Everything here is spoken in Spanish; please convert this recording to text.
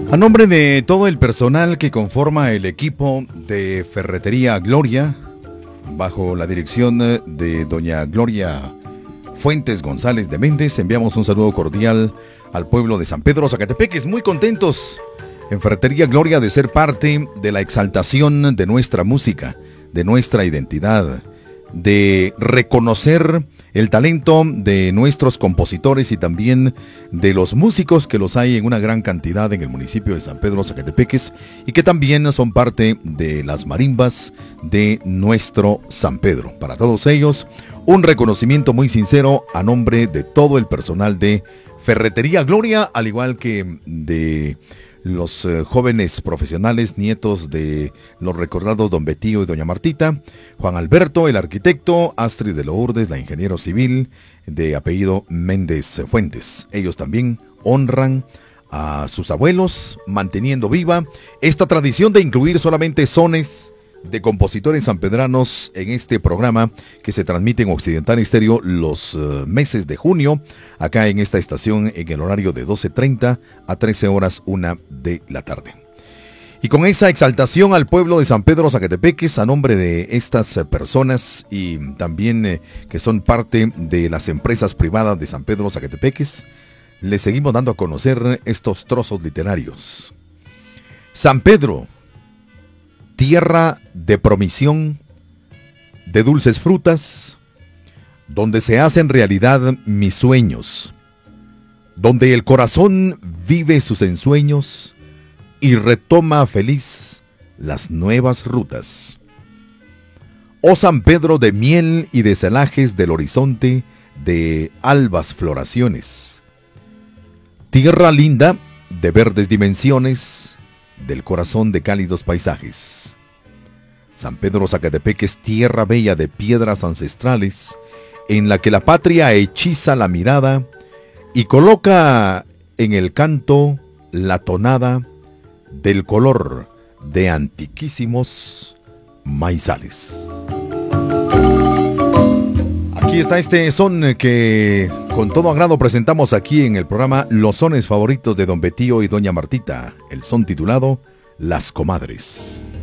A nombre de todo el personal que conforma el equipo de Ferretería Gloria, bajo la dirección de doña Gloria Fuentes González de Méndez, enviamos un saludo cordial al pueblo de San Pedro Zacatepeques, muy contentos en Ferretería Gloria de ser parte de la exaltación de nuestra música, de nuestra identidad, de reconocer el talento de nuestros compositores y también de los músicos que los hay en una gran cantidad en el municipio de San Pedro Zacatepeques y que también son parte de las marimbas de nuestro San Pedro. Para todos ellos, un reconocimiento muy sincero a nombre de todo el personal de Ferretería Gloria, al igual que de los jóvenes profesionales, nietos de los recordados don Betío y doña Martita, Juan Alberto, el arquitecto, Astrid de Lourdes, la ingeniero civil, de apellido Méndez Fuentes. Ellos también honran a sus abuelos, manteniendo viva esta tradición de incluir solamente sones de compositores sanpedranos en este programa que se transmite en Occidental Estéreo los meses de junio, acá en esta estación en el horario de 12:30 a 13 horas 1 de la tarde. Y con esa exaltación al pueblo de San Pedro Zacatepeques, a nombre de estas personas y también que son parte de las empresas privadas de San Pedro Zacatepeques, les seguimos dando a conocer estos trozos literarios. San Pedro, tierra de promisión, de dulces frutas, donde se hacen realidad mis sueños, donde el corazón vive sus ensueños y retoma feliz las nuevas rutas. Oh San Pedro de miel y de celajes del horizonte de albas floraciones, tierra linda de verdes dimensiones, del corazón de cálidos paisajes. San Pedro Zacatepeques, tierra bella de piedras ancestrales, en la que la patria hechiza la mirada y coloca en el canto la tonada del color de antiquísimos maizales. Aquí está este son que con todo agrado presentamos aquí en el programa Los Sones Favoritos de don Betío y doña Martita, el son titulado Las Comadres.